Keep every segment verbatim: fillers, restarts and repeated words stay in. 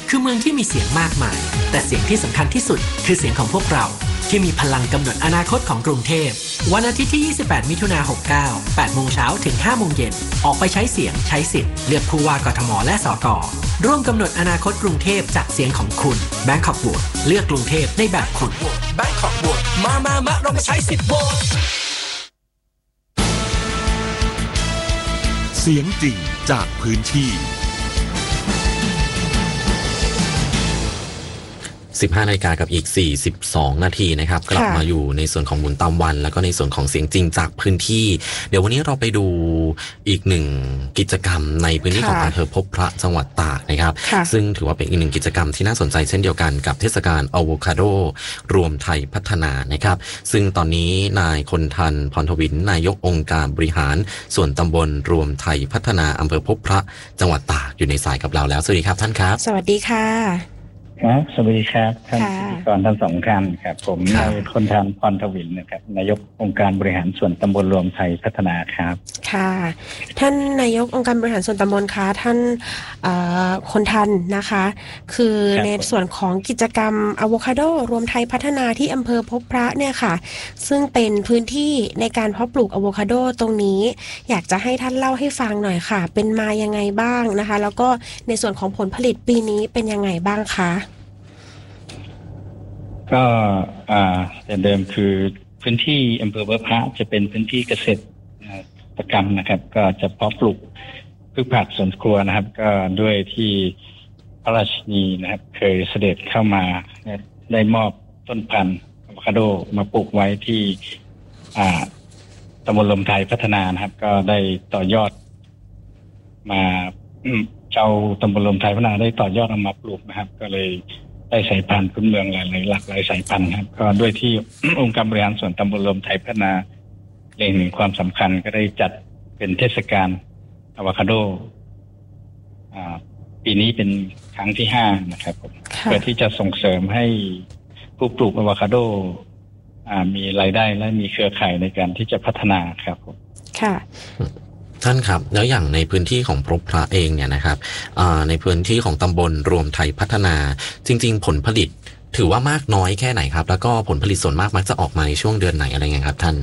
คือเมืองที่มีเสียงมากมายแต่เสียงที่สำคัญที่สุดคือเสียงของพวกเราที่มีพลังกำหนดอนาคตของกรุงเทพวันอาทิตย์ที่ยี่สิบแปดมิถุนายนหกเก้า แปดโมงเช้าถึงห้าโมงเย็นออกไปใช้เสียงใช้สิทธิ์เลือกผู้ว่ากทมและสกร่วมกำหนดอนาคตกรุงเทพจากเสียงของคุณ Bangkok Vote เลือกกรุงเทพในแบบคุณ Bangkok Vote มามามาเรามาใช้สิทธิ์โหวตเสียงจริงจากพื้นที่สิบห้านาฬิกากับอีกสี่สิบสองนาทีนะครับกลับมาอยู่ในส่วนของบุญตามวันแล้วก็ในส่วนของเสียงจริงจากพื้นที่เดี๋ยววันนี้เราไปดูอีกหนึ่งกิจกรรมในพื้นที่ของอำเภอพบพระจังหวัดตากนะครับซึ่งถือว่าเป็นอีกหนึ่งกิจกรรมที่น่าสนใจเช่นเดียวกันกับเทศกาลอะโวคาโดรวมไทยพัฒนานะครับซึ่งตอนนี้นายคนทันพรทวินนายกองค์การบริหารส่วนตำบลรวมไทยพัฒนาอำเภอพบพระจังหวัดตากอยู่ในสายกับเราแล้วสวัสดีครับท่านครับสวัสดีค่ะครับสวัสดีครับท่านพิธีกรทั้งสองท่านครับผมนายคนทานพรทวินนะครับนายกองค์การบริหารส่วนตำบลรวมไทยพัฒนาครับค่ะท่านนายกองค์การบริหารส่วนตำบลคะท่านคนทันนะคะคือในส่วนของกิจกรรมอะโวคาโดรวมไทยพัฒนาที่อำเภอพบพระเนี่ยค่ะซึ่งเป็นพื้นที่ในการเพาะปลูกอะโวคาโดตรงนี้อยากจะให้ท่านเล่าให้ฟังหน่อยค่ะเป็นมายังไงบ้างนะคะแล้วก็ในส่วนของผลผลิตปีนี้เป็นยังไงบ้างคะก็แต่เดิมคือพื้นที่อำเภอพบพระจะเป็นพื้นที่เกษตรกรรมนะครับก็จะเพาะปลูกพืชผักสวนครัวนะครับก็ด้วยที่พระราชินีนะครับเคยเสด็จเข้ามาได้มอบต้นพันธุ์อะโวคาโดมาปลูกไว้ที่ตำบลลมไทยพัฒนานะครับก็ได้ต่อยอดมาเจ้าตำบลลมไทยพัฒนาได้ต่อยอดเอามาปลูกนะครับก็เลยได้สายพันธุ์พื้นเมืองหลายหลากหลายสายพันธุ์ครับก็ด้วยที่ องค์การบริหารส่วนตำบลรวมไทยพัฒนาเล็งเห็นความสำคัญก็ได้จัดเป็นเทศกาลอะโวคาโดปีนี้เป็นครั้งที่ห้านะครับผมเพื่อที่จะส่งเสริมให้ผู้ปลูกอะโวคาโดมีรายได้และมีเครือข่ายในการที่จะพัฒนาครับผมค่ะท่านครับแล้วอย่างในพื้นที่ของพบพระเองเนี่ยนะครับในพื้นที่ของตำบลรวมไทยพัฒนาจริงๆผลผลิตถือว่ามากน้อยแค่ไหนครับแล้วก็ผลผลิตส่วนมากมักจะออกมาในช่วงเดือนไหนอะไรเงี้ยครับท่าน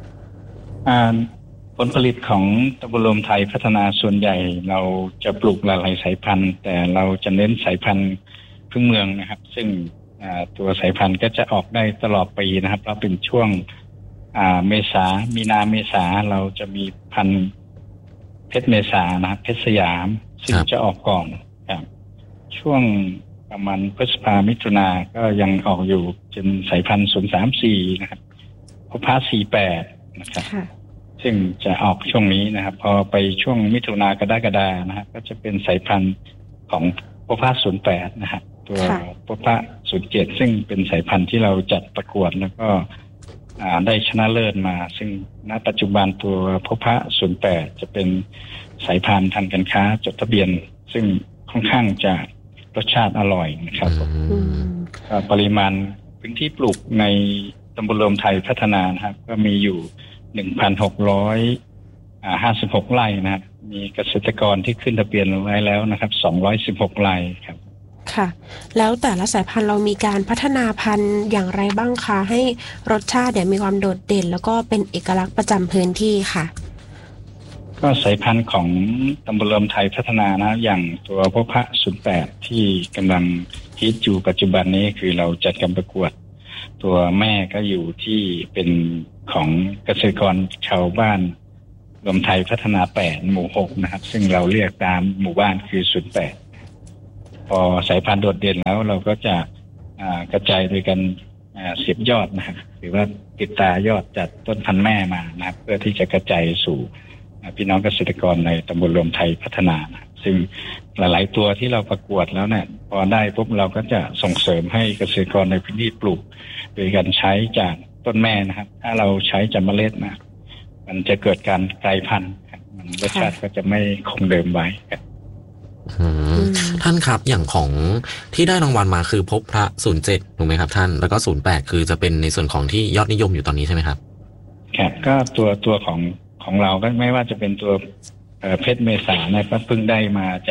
ผลผลิตของตำบลรวมไทยพัฒนาส่วนใหญ่เราจะปลูกหลายสายพันธุ์แต่เราจะเน้นสายพันธุ์พื้นเมืองนะครับซึ่งตัวสายพันธุ์ก็จะออกได้ตลอดปีนะครับเราเป็นช่วงเมษามีนาเมษาเราจะมีพันธุ์เพชรเมษานะครับเพชรสยามซึ่งจะออกก่อนครับช่วงประมาณพฤษภามิถุนาก็ยังออกอยู่จนสายพันธุ์ศูนย์สามสี่นะครับพบพระสี่แปดนะครับซึ่งจะออกช่วงนี้นะครับพอไปช่วงมิถุนากรกฎานะครับก็จะเป็นสายพันธุ์ของพบพระศูนย์แปดนะครับตัวพบพระศูนย์เจ็ดซึ่งเป็นสายพันธุ์ที่เราจัดประกวดแล้วก็ได้ชนะเลิศมาซึ่งณปัจจุบันตัวพบพระศูนย์แปดจะเป็นสายพันธุ์ทางการค้าจดทะเบียนซึ่งค่อนข้างจะรสชาติอร่อยนะครับปริมาณพื้นที่ปลูกในตำบลรวมไทยพัฒนานะครับก็มีอยู่ หนึ่งพันหกร้อยห้าสิบหก ไร่นะครับมีเกษตรกรที่ขึ้นทะเบียนไว้แล้วนะครับสองร้อยสิบหกไร่ครับค่ะแล้วแต่ละสายพันธุ์เรามีการพัฒนาพันธุ์อย่างไรบ้างคะให้รสชาติเนี่ยมีความโดดเด่นแล้วก็เป็นเอกลักษณ์ประจำพื้นที่ค่ะก็สายพันธุ์ของตำบลรวมไทยพัฒนานะอย่างตัวพบพระศูนย์แปดที่กำลังฮิตอยู่ปัจจุบันนี้คือเราจัดการประกวดตัวแม่ก็อยู่ที่เป็นของเกษตรกรชาวบ้านรวมไทยพัฒนาแปดหมู่หกนะครับซึ่งเราเรียกตามหมู่บ้านคือศูนย์แปดพอสายพันธุ์โดดเด่นแล้วเราก็จะกระจายโดยกันเสียบยอดนะครับหรือว่าติดตายอดจากต้นพันธุ์แม่มานะครับเพื่อที่จะกระจายสู่พี่น้องเกษตรกรในตำบลรวมไทยพัฒนานะซึ่งหลายๆตัวที่เราประกวดแล้วเนี่ยพอได้ปุ๊บเราก็จะส่งเสริมให้เกษตรกรในพื้นที่ปลูกโดยการใช้จากต้นแม่นะครับถ้าเราใช้จากเมล็ดนะมันจะเกิดการกลายพันธุ์มันรสชาติก็จะไม่คงเดิมไว้ครับท่านครับอย่างของที่ได้รางวัลมาคือพบพระศูนย์เจ็ดถูกไหมครับท่านแล้วก็ศูนย์แปดคือจะเป็นในส่วนของที่ยอดนิยมอยู่ตอนนี้ใช่ไหมครับครับก็ตัวตัวของของเราก็ไม่ว่าจะเป็นตัวเพชรเมษาเนี่ยก็เพิ่งได้มาจาก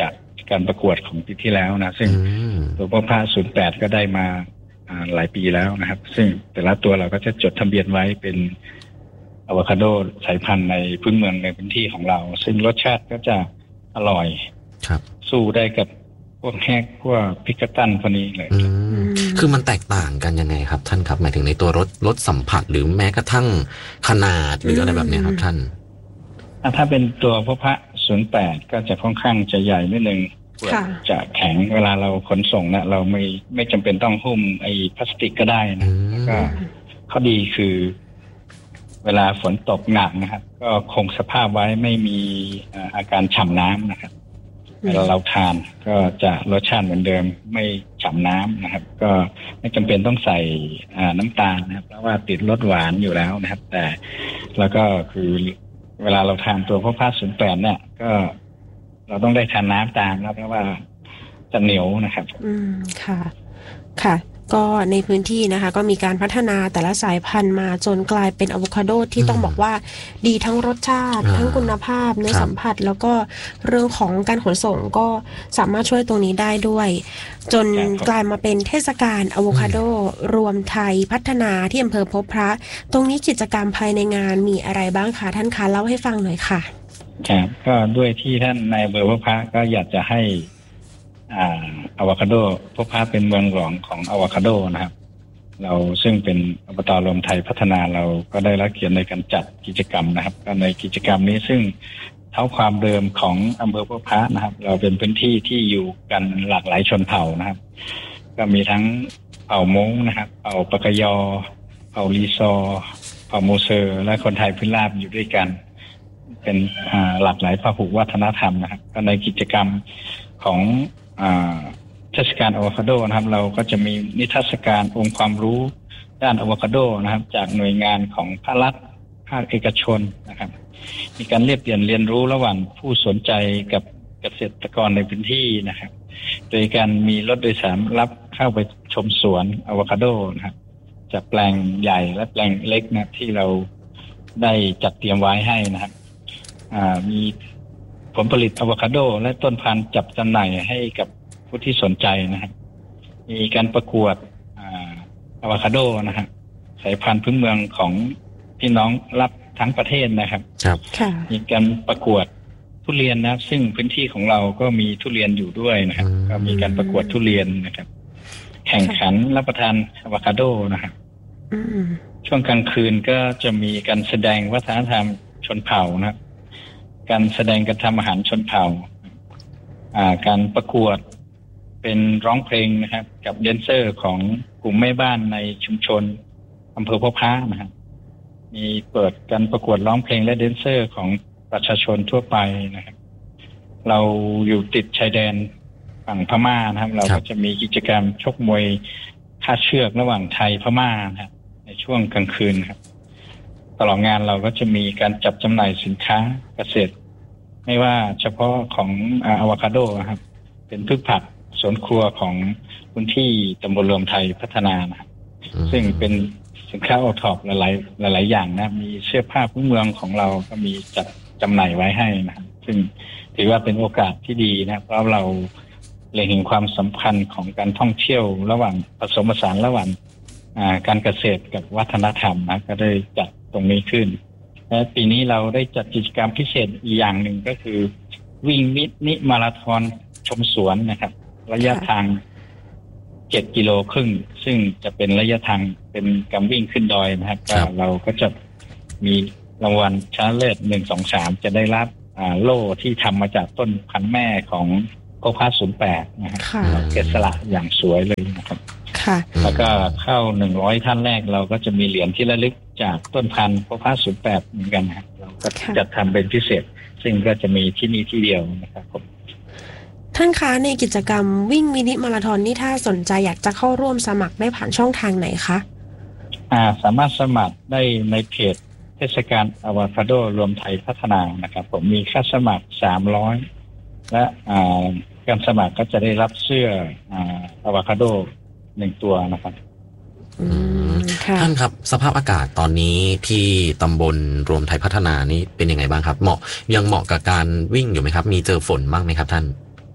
การประกวดของปีที่แล้วนะซึ่งตัวพ่อพระศูนย์แปดก็ได้มาหลายปีแล้วนะครับซึ่งแต่ละตัวเราก็จะจดทะเบียนไว้เป็นอะโวคาโดสายพันธุ์ในพื้นเมืองในพื้นที่ของเราซึ่งรสชาติก็จะอร่อยครับสู้ได้กับพวกแฮกพวกพิกตันพวกนี้เลยคือมันแตกต่างกันยังไงครับท่านครับหมายถึงในตัวรสรสสัมผัสหรือแม้กระทั่งขนาดหรืออะไรแบบนี้ครับท่านถ้าเป็นตัวพ่อพระศูนย์แปดก็จะค่อนข้างจะใหญ่นิดนึงจะแข็งเวลาเราขนส่งนะเราไม่ไม่จำเป็นต้องหุ้มไอ้พลาสติกก็ได้นะแล้วก็ข้อดีคือเวลาฝนตกหนักนะครับก็คงสภาพไว้ไม่มีอาการฉ่ำน้ำนะครับเวลาเราทานก็จะรสชาติเหมือนเดิมไม่ฉ่ำน้ำนะครับก็ไม่จำเป็นต้องใส่น้ำตาลนะครับเพราะว่าติดรสหวานอยู่แล้วนะครับแต่แล้วก็คือเวลาเราทานตัวพ่อพระศูนย์แปดเนี่ยก็เราต้องได้ทานน้ำตามแล้วเพราะว่าจะเหนียวนะครับอืมค่ะค่ะก็ในพื้นที่นะคะก็มีการพัฒนาแต่ละสายพันธุ์มาจนกลายเป็นอะโวคาโดที่ต้องบอกว่าดีทั้งรสชาติทั้งคุณภาพเนื้อสัมผัสแล้วก็เรื่องของการขนส่งก็สามารถช่วยตรงนี้ได้ด้วยจนกลายมาเป็นเทศกาลอะโวคาโดรวมไทยพัฒนาที่อำเภอพบพระตรงนี้กิจกรรมภายในงานมีอะไรบ้างคะท่านคะเล่าให้ฟังหน่อยค่ะครับก็ด้วยที่ท่านนายอำเภอพบพระก็อยากจะให้อ่าอะโวคาโดพบพระเป็นเมืองหลวงของอะโวคาโดนะครับเราซึ่งเป็นอบต.รวมไทยพัฒนาเราก็ได้รับเกียรติในการจัดกิจกรรมนะครับก็ในกิจกรรมนี้ซึ่งเท้าความเดิมของอำเภอพบพระนะครับเราเป็นพื้นที่ที่อยู่กันหลากหลายชนเผ่านะครับก็มีทั้งเผ่ามงนะครับเผ่าปากยอเผ่าลีซอเผ่าโมเซอร์และคนไทยพื้นราบอยู่ด้วยกันเป็นหลากหลายพหุวัฒนธรรมนะครับก็ในกิจกรรมของเทศกาลอะโวคาโดนะครับเราก็จะมีนิทรรศการองค์ความรู้ด้านอะโวคาโดนะครับจากหน่วยงานของภาครัฐภาคเอกชนนะครับมีการเรียบเรียนเรียนรู้ระหว่างผู้สนใจกับเกษตรกรในพื้นที่นะครับโดยการมีรถโดยสารรับเข้าไปชมสวนอะโวคาโดนะครับจากแปลงใหญ่และแปลงเล็กนะที่เราได้จัดเตรียมไว้ให้นะครับมีผลผลิตอะโวคาโดและต้นพันธุ์จับจำหน่ายให้กับผู้ที่สนใจนะครับมีการประกวดอะโวคาโดนะครับสายพันธุ์พื้นเมืองของพี่น้องรับทั้งประเทศนะครับครับมีการประกวดทุเรียนนะซึ่งพื้นที่ของเราก็มีทุเรียนอยู่ด้วยนะครับก็มีการประกวดทุเรียนนะครับแข่งขันรับประทานอะโวคาโดนะครับช่วงกลางคืนก็จะมีการแสดงวัฒนธรรมชนเผ่านะครับการแสดงการทำอาหารชนเผ่าการประกวดเป็นร้องเพลงนะครับกับแดนเซอร์ของกลุ่มแม่บ้านในชุมชนอำเภอพบพระนะครับมีเปิดการประกวดร้องเพลงและแดนเซอร์ของประชาชนทั่วไปนะครับเราอยู่ติดชายแดนฝั่งพม่านะครับเราก็จะมีกิจกรรมชกมวยคาดเชือกระหว่างไทยพม่านะครับในช่วงกลางคืนครับตลอดงานเราก็จะมีการจับจำหน่ายสินค้าเกษตรไม่ว่าเฉพาะของอะโวคาโดนะครับเป็นพืชผักสวนครัวของพื้นที่ตำบลรวมไทยพัฒนานะครับซึ่งเป็นสินค้าโอท็อปหลายหลายๆอย่างนะมีเสื้อผ้าพื้นเมืองของเราก็มีจัดจำหน่ายไว้ให้นะครับซึ่งถือว่าเป็นโอกาสที่ดีนะเพราะเราเล็งเห็นความสำคัญของการท่องเที่ยวระหว่างผสมผสานระหว่างการเกษตรกับวัฒนธรรมนะก็ได้จัดตรงนี้ขึ้นและปีนี้เราได้จัดกิจกรรมพิเศษอีกอย่างหนึ่งก็คือวิ่งมินิมาราธอนชมสวนนะครับระยะทางเจ็ดกิโลครึ่งซึ่งจะเป็นระยะทางเป็นการวิ่งขึ้นดอยนะครับก็เราก็จะมีรางวัลชนะเลิศหนึ่งสองสามจะได้รับโล่ที่ทำมาจากต้นพันธุ์แม่ของพบพระศูนย์แปดนะครับเกสระอย่างสวยเลยนะครับแล้วก็เข้าหนึ่งร้อยท่านแรกเราก็จะมีเหรียญที่ระลึกจากต้นพันธุ์พบพระศูนย์แปดเหมือนกันนะครับเราก็จัดทำเป็นพิเศษซึ่งก็จะมีที่นี่ที่เดียวนะครับผมท่านคะในกิจกรรมวิ่งมินิมาราธอนนี่ถ้าสนใจอยากจะเข้าร่วมสมัครได้ผ่านช่องทางไหนคะอ่าสามารถสมัครได้ในเพจเทศกาลอะโวคาโดรวมไทยพัฒนานะครับผมมีค่าสมัครสามร้อยและอ่าการสมัครก็จะได้รับเสื้ออ่าอะโวคาโดหนึ่งตัวนะครับท่านครับสภาพอากาศตอนนี้ที่ตำบลรวมไทยพัฒนานี้เป็นยังไงบ้างครับเหมาะยังเหมาะกับการวิ่งอยู่ไหมครับมีเจอฝนบ้างไหมครับท่านช่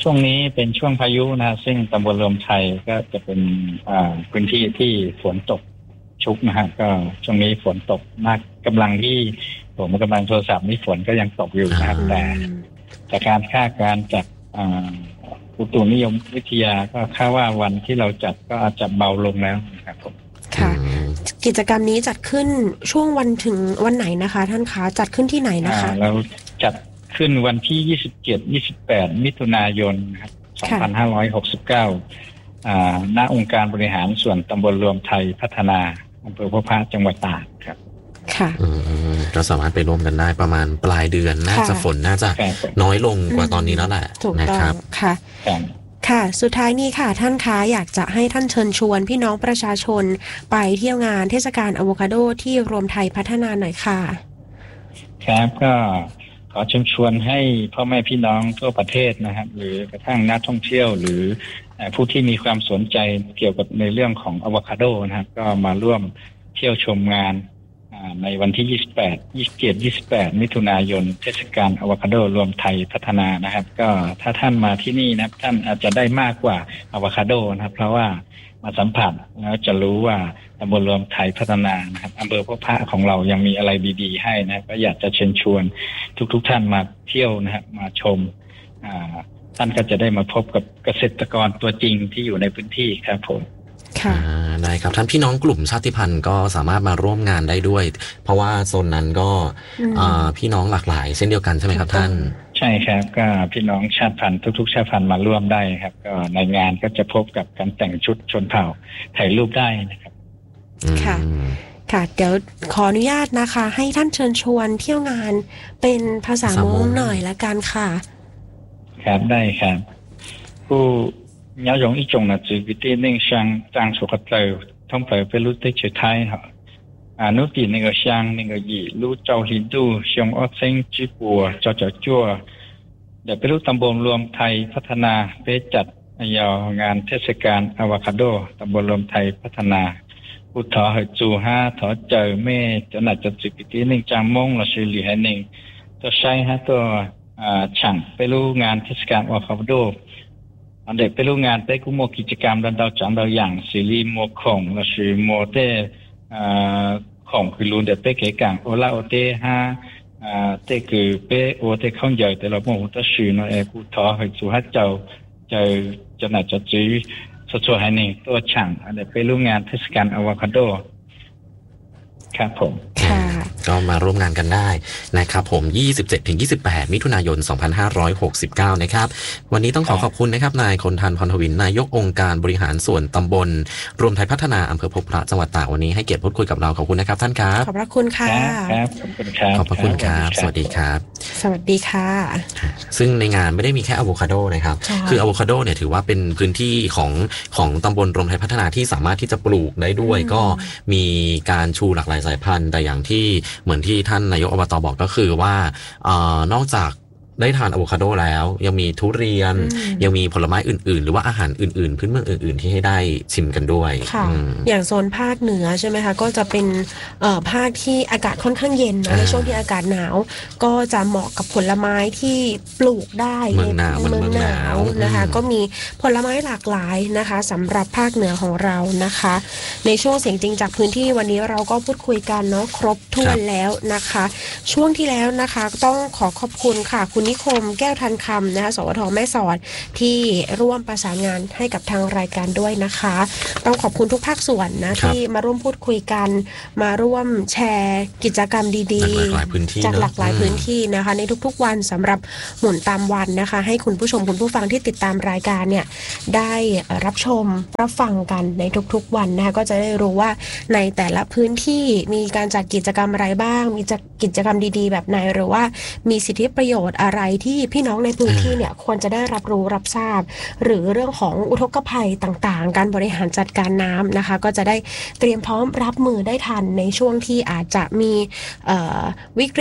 ช่วงนี้เป็นช่วงพายุนะซึ่งตำบลรวมไทยก็จะเป็นอ่าพื้นที่ที่ฝนตกชุกนะฮะก็ช่วงนี้ฝนตกมากกำลังที่ผมกำลังโทรศัพท์นี่ฝนก็ยังตกอยู่นะครับแต่จากการคาดการณ์จากอ่าอุตุนิยมวิทยาก็คาดว่าวันที่เราจัดก็อาจจะเบาลงแล้วนะครับผมค่ะกิจกรรมนี้จัดขึ้นช่วงวันถึงวันไหนนะคะท่านคะจัดขึ้นที่ไหนนะคะเราจัดขึ้นวันที่ยี่สิบเจ็ด ยี่สิบแปดมิถุนายนครับสองพันห้าร้อยหกสิบเก้าอ่าณองค์การบริหารส่วนตำบลรวมไทยพัฒนาอำเภอพบพระจังหวัดตากครับค่ะเราสามารถไปร่วมกันได้ประมาณปลายเดือนน่าจะฝนน่าจะน้อยลงกว่าตอนนี้แล้วแหละนะครับค่ะค่ะสุดท้ายนี้ค่ะท่านคะอยากจะให้ท่านเชิญชวนพี่น้องประชาชนไปเที่ยวงานเทศกาลอะโวคาโดที่รวมไทยพัฒนาหน่อยค่ะครับก็ขอเชิญชวนให้พ่อแม่พี่น้องทั่วประเทศนะครับหรือกระทั่งนักท่องเที่ยวหรือผู้ที่มีความสนใจเกี่ยวกับในเรื่องของอะโวคาโดนะครับก็มาร่วมเที่ยวชมงานในวันที่ยี่สิบแปด ยี่สิบเจ็ด ยี่สิบแปดมิถุนายนเทศกาลอะโวคาโดรวมไทยพัฒนานะครับก็ถ้าท่านมาที่นี่นะครับท่านอาจจะได้มากกว่าอะโวคาโดนะครับเพราะว่ามาสัมผัสแล้วจะรู้ว่าตำบลรวมไทยพัฒนานะครับอำเภอพบพระของเรายังมีอะไรดีๆให้นะก็อยากจะเชิญชวนทุกๆท่านมาเที่ยวนะครับมาชมท่านก็จะได้มาพบกับเกษตรกรตัวจริงที่อยู่ในพื้นที่ครับผมค่ะได้ครับท่านพี่น้องกลุ่มชาติพันธุ์ก็สามารถมาร่วมงานได้ด้วยเพราะว่าโซนนั้นก็พี่น้องหลากหลายเช่นเดียวกันใช่ไหมครับท่านใช่ครับก็พี่น้องชาติพันธุ์ทุกๆชาติพันธุ์มาร่วมได้ครับก็ในงานก็จะพบกับการแต่งชุดชนเผ่าถ่ายรูปได้นะครับค่ะค่ะเดี๋ยวขออนุญาตนะคะให้ท่านเชิญชวนเที่ยวงานเป็นภาษามงหน่อยละกันค่ะครับได้ครับผู้要用一种呢，自己的那个香樟树和豆，通常被路的去睇哈。啊，努地那个香那个叶，路照หินดูชงออเซงจีบัวจอจอจั่วเดี๋ยวไปรู้ตำบลรวมไทยพัฒนาไปจัดยาวงานเทศกาลอะโวคาโดตำบลรวมไทยพัฒนาอุทธรจูห้าถอเจอแม่จะหนักจะจิกที่หนึ่งจางมงเราชื่อหลีให้หนึ่งตัวใช้ฮะตัวอ่าช่างไปรู้งานเทศกาลอะโวคาโดอันเด็กไปรู้งานไปกุโมกิจกรรมดันดาวจังดาวอย่างซีรีโมของเราชื่อโมเตอ่าของคือรุ่นเด็กไปเกี่ยกังโอลาโอเตห้าอ่าเตคือไปโอเตข้องใหญ่แต่เราโมตัวชื่อเนาะเอกูท้อให้จูฮัดเจ้าเจ้าจะน่าจะจีสวยๆให้หนึ่งตัวช่างอันเด็กไปรู้งานเทศกาลอะโวคาโดครับผมก็มาร่วมงานกันได้นะครับผม ยี่สิบเจ็ดถึงยี่สิบแปด มิถุนายน สองพันห้าร้อยหกสิบเก้า นะครับวันนี้ต้องขอขอบคุณนะครับนายคนทันพรทวินนายกองค์การบริหารส่วนตำบลรวมไทยพัฒนาอำเภอพบพระจังหวัดตากวันนี้ให้เกียรติพูดคุยกับเราขอบคุณนะครับท่านครับขอบพระคุณค่ะครับขอบคุณครับขอบพระคุณครับสวัสดีครับสวัสดีค่ะซึ่งในงานไม่ได้มีแค่อะโวคาโดนะครับคืออะโวคาโดเนี่ยถือว่าเป็นพื้นที่ของของตำบลรวมไทยพัฒนาที่สามารถที่จะปลูกได้ด้วยก็มีการชูหลากหลายสายพันธุ์แต่อย่างที่เหมือนที่ท่านนายกอบต.บอกก็คือว่าเอ่อนอกจากได้ทานอะโวคาโดแล้วยังมีทุเรียนยังมีผลไม้อื่นๆหรือว่าอาหารอื่นๆพื้นเมืองอื่นๆที่ให้ได้ชิมกันด้วยค่ะอย่างโซนภาคเหนือใช่ไหมคะก็จะเป็นเอ่อภาคที่อากาศค่อนข้างเย็นนะในช่วงที่อากาศหนาวก็จะเหมาะกับผลไม้ที่ปลูกได้เมืองหนาวเมืองหนาวนะคะก็มีผลไม้หลากหลายนะคะสำหรับภาคเหนือของเรานะคะในช่วงเสียงจริงจากพื้นที่วันนี้เราก็พูดคุยกันเนาะครบถ้วนแล้วนะคะช่วงที่แล้วนะคะต้องขอขอบคุณค่ะคุณนิคมแก้วทันคำนะคะสวทแม่สอดที่ร่วมประสานงานให้กับทางรายการด้วยนะคะต้องขอบคุณทุกภาคส่วนนะที่มาร่วมพูดคุยกันมาร่วมแชร์กิจกรรมดีๆจากหลากหลายพื้นที่นะคะในทุกๆวันสำหรับหมุนตามวันนะคะให้คุณผู้ชมคุณผู้ฟังที่ติดตามรายการเนี่ยได้รับชมรับฟังกันในทุกๆวันนะคะก็จะได้รู้ว่าในแต่ละพื้นที่มีการจัดกิจกรรมอะไรบ้างมีกิจกรรมดีๆแบบไหนหรือว่ามีสิทธิประโยชน์อะไรที่พี่น้องในพื้นที่เนี่ยควรจะได้รับรู้รับทราบหรือเรื่องของอุทกภัยต่างๆการบริหารจัดการน้ำนะคะก็จะได้เตรียมพร้อมรับมือได้ทันในช่วงที่อาจจะมีวิกฤต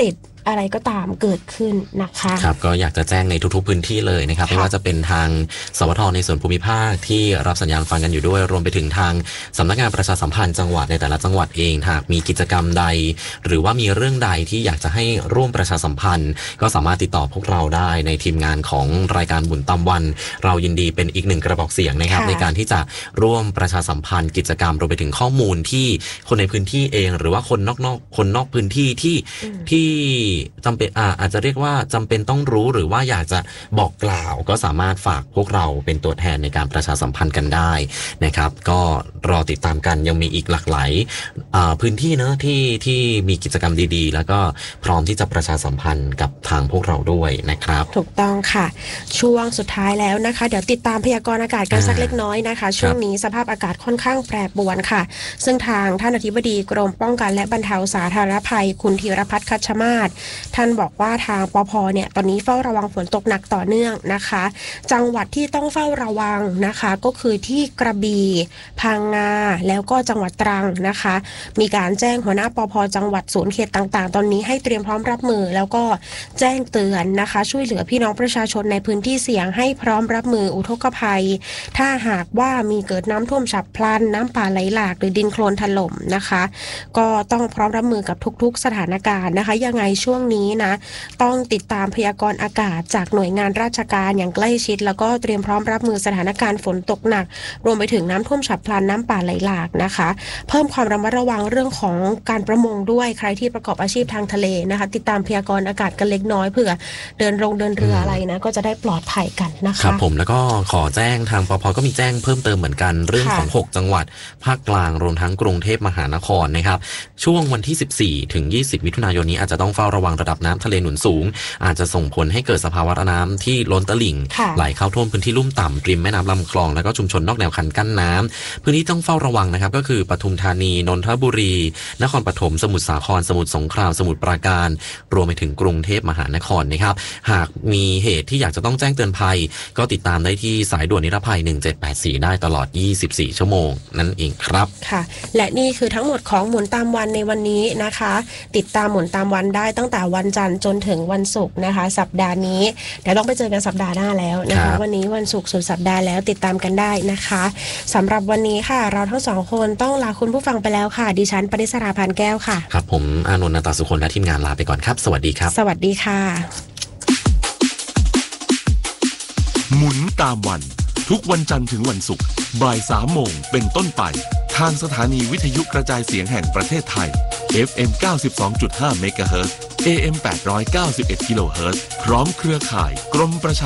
อะไรก็ตามเกิดขึ้นนะคะครับก็อยากจะแจ้งในทุกๆพื้นที่เลยนะครับไม่ว่าจะเป็นทางสวทในส่วนภูมิภาคที่รับสัญญาณฟังกันอยู่ด้วยรวมไปถึงทางสำนักงานประชาสัมพันธ์จังหวัดในแต่ละจังหวัดเองหากมีกิจกรรมใดหรือว่ามีเรื่องใดที่อยากจะให้ร่วมประชาสัมพันธ์ก็สามารถติดต่อพวกเราได้ในทีมงานของรายการบุญตามวันเรายินดีเป็นอีกหนึ่งกระบอกเสียงนะครับในการที่จะร่วมประชาสัมพันธ์กิจกรรมรวมไปถึงข้อมูลที่คนในพื้นที่เองหรือว่าคนนอกนอกคนนอกพื้นที่ที่ที่จำเป็นอ่าอาจจะเรียกว่าจำเป็นต้องรู้หรือว่าอยากจะบอกกล่าวก็สามารถฝากพวกเราเป็นตัวแทนในการประชาสัมพันธ์กันได้นะครับก็รอติดตามกันยังมีอีกหลากหลายพื้นที่เนอะที่ที่มีกิจกรรมดีๆแล้วก็พร้อมที่จะประชาสัมพันธ์กับทางพวกเราด้วยนะครับถูกต้องค่ะช่วงสุดท้ายแล้วนะคะเดี๋ยวติดตามพยากรณ์อากาศกันสักเล็กน้อยนะคะช่วงนี้สภาพอากาศค่อนข้างแปรปรวนค่ะซึ่งทางท่านอธิบดีกรมป้องกันและบรรเทาสาธารณภัยคุณธีรพัฒน์คัชมาศท่านบอกว่าทางปภเนี่ยตอนนี้เฝ้าระวังฝนตกหนักต่อเนื่องนะคะจังหวัดที่ต้องเฝ้าระวังนะคะก็คือที่กระบี่พังงาแล้วก็จังหวัดตรังนะคะมีการแจ้งหัวหน้าปภจังหวัดศูนย์เขตต่างๆตอนนี้ให้เตรียมพร้อมรับมือแล้วก็แจ้งเตือนนะคะช่วยเหลือพี่น้องประชาชนในพื้นที่เสี่ยงให้พร้อมรับมืออุทกภัยถ้าหากว่ามีเกิดน้ำท่วมฉับพลันน้ำป่าไหลหลากหรือดินโคลนถล่มนะคะก็ต้องพร้อมรับมือกับทุกๆสถานการณ์นะคะยังไงช่วงนี้นะต้องติดตามพยากรณ์อากาศจากหน่วยงานราชการอย่างใกล้ชิดแล้วก็เตรียมพร้อมรับมือสถานการณ์ฝนตกหนักรวมไปถึงน้ำท่วมฉับพลันน้ำป่าไหลหลากนะคะเพิ่มความระมัดระวังเรื่องของการประมงด้วยใครที่ประกอบอาชีพทางทะเลนะคะติดตามพยากรณ์อากาศกันเล็กน้อยเผื่อเดินลงเดินเรืออะไรนะก็จะได้ปลอดภัยกันนะคะครับผมแล้วก็ขอแจ้งทางปภก็มีแจ้งเพิ่มเติมเหมือนกันเรื่องของหกจังหวัดภาคกลางรวมทั้งกรุงเทพมหานครนะครับช่วงวันที่สิบสี่ถึงยี่สิบมิถุนายนนี้อาจจะต้องเฝ้าระวังระดับน้ำทะเลหนุนสูงอาจจะส่งผลให้เกิดสภาวะน้ำที่ล้นตลิ่งไหลเข้าท่วมพื้นที่ลุ่มต่ำริมแม่น้ำลำคลองแล้วก็ชุมชนนอกแนวคันกั้นน้ำพื้นที่ต้องเฝ้าระวังนะครับก็คือปทุมธานีนนทบุรีนครปฐมสมุทรสาครสมุทรสงครามสมุทรปราการรวมไปถึงกรุงเทพมหานครนะครับหากมีเหตุที่อยากจะต้องแจ้งเตือนภัยก็ติดตามได้ที่สายด่วนนิรภัยหนึ่งเจ็ดแปดสี่ได้ตลอดยี่สิบสี่ชั่วโมงนั่นเองครับค่ะและนี่คือทั้งหมดของหมุนตามวันในวันนี้นะคะติดตามหมุนตามวันได้ตั้งแต่วันจันทร์จนถึงวันศุกร์นะคะสัปดาห์นี้เดี๋ยวต้องไปเจอกันสัปดาห์หน้าแล้วนะคะวันนี้วันศุกร์สุดสัปดาห์แล้วติดตามกันได้นะคะสำหรับวันนี้ค่ะเราทั้งสองคนต้องลาคุณผู้ฟังไปแล้วค่ะดิฉันปริศราพานแก้วค่ะครับผมอานนท์นาตาสุคนและทีมงานลาไปก่อนครับสวัสดีครับสวัสดีค่ะหมุนตามวันทุกวันจันทร์ถึงวันศุกร์บ่ายสามโมงเป็นต้นไปทางสถานีวิทยุกระจายเสียงแห่งประเทศไทย เอฟ เอ็ม เก้าสิบสองจุดห้า เมกะเฮิรตซ์ เอ เอ็ม แปดร้อยเก้าสิบเอ็ด กิโลเฮิรตซ์พร้อมเครือข่ายกรมประชา